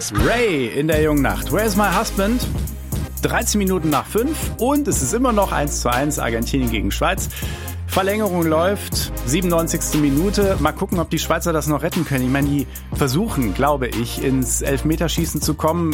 Ray in der jungen Nacht. Where's my husband? 13 Minuten nach 5 und es ist immer noch 1:1 Argentinien gegen Schweiz. Verlängerung läuft, 97. Minute. Mal gucken, ob die Schweizer das noch retten können. Ich meine, die versuchen, glaube ich, ins Elfmeterschießen zu kommen.